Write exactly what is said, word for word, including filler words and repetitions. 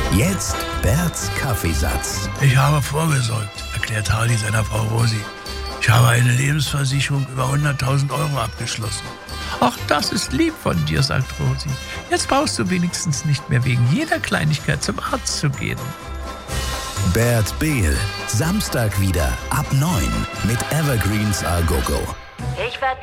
Jetzt Berts Kaffeesatz. Ich habe vorgesorgt, erklärt Hardy seiner Frau Rosi. Ich habe eine Lebensversicherung über hunderttausend Euro abgeschlossen. Ach, das ist lieb von dir, sagt Rosi. Jetzt brauchst du wenigstens nicht mehr wegen jeder Kleinigkeit zum Arzt zu gehen. Bert Behl, Samstag wieder ab neun mit Evergreens A Go Go. Ich werd